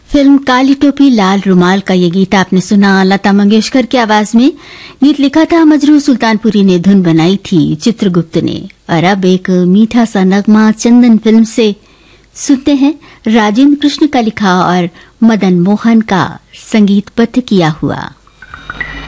Film काली टोपी लाल रुमाल का ये गीत आपने सुना लता मंगेशकर की आवाज में। गीत लिखा था मजरू सुल्तानपुरी ने, धुन बनाई थी चित्रगुप्त ने। और अब एक मीठा सा नगमा चंदन फिल्म से सुनते हैं, राजेंद्र कृष्ण का लिखा और मदन मोहन का संगीतबद्ध किया हुआ।